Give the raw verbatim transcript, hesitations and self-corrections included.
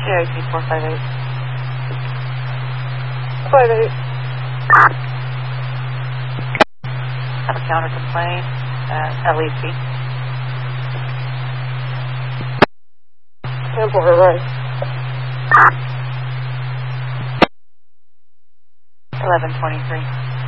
A T four five eight. five eight. Have a counter complaint at L E C. Temple right. eleven twenty-three.